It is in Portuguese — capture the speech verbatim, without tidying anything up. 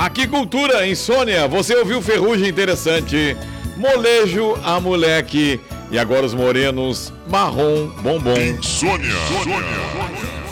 Aqui Cultura, Insônia, você ouviu Ferrugem Interessante, Molejo, a Moleque e agora os morenos, Marrom, Bombom. Insônia. Insônia.